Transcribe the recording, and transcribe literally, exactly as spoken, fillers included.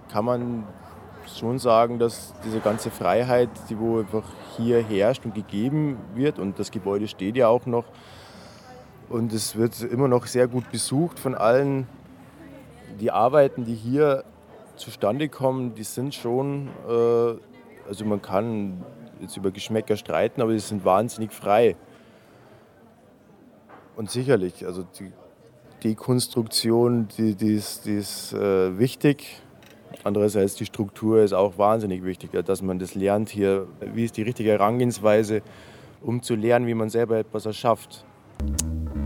kann man schon sagen, dass diese ganze Freiheit, die wo einfach hier herrscht und gegeben wird, und das Gebäude steht ja auch noch und es wird immer noch sehr gut besucht von allen. Die Arbeiten, die hier zustande kommen, die sind schon, äh, also man kann jetzt über Geschmäcker streiten, aber die sind wahnsinnig frei. Und sicherlich, also die Dekonstruktion, die, die ist, die ist äh, wichtig. Andererseits die Struktur ist auch wahnsinnig wichtig, ja, dass man das lernt hier, wie ist die richtige Herangehensweise, um zu lernen, wie man selber etwas erschafft.